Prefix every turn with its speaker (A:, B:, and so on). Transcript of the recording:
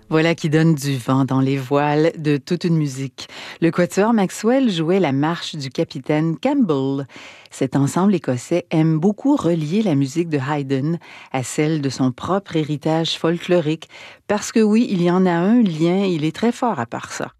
A: Voilà qui donne du vent dans les voiles de toute une musique. Le quatuor Maxwell jouait la marche du capitaine Campbell. Cet ensemble écossais aime beaucoup relier la musique de Haydn à celle de son propre héritage folklorique, parce que oui, il y en a un lien, il est très fort à part ça.